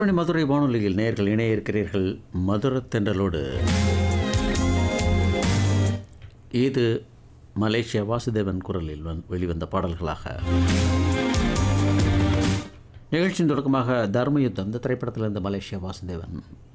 மதுரை வானொலியில் நேயர்கள் இணைய இருக்கிறீர்கள். மதுர தென்றலோடு இது மலேசியா வாசுதேவன் குரலில் வெளிவந்த பாடல்களாக. நிகழ்ச்சியின் தொடக்கமாக தர்மயுத்தம் இந்த திரைப்படத்தில் இருந்த மலேசியா வாசுதேவன்